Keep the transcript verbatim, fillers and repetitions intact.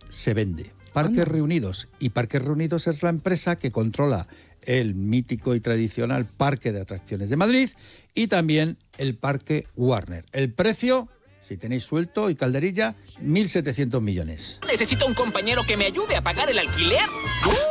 se vende. Parques Anda. Reunidos. Y Parques Reunidos es la empresa que controla el mítico y tradicional Parque de Atracciones de Madrid y también el Parque Warner. El precio, si tenéis suelto y calderilla, mil setecientos millones. Necesito un compañero que me ayude a pagar el alquiler.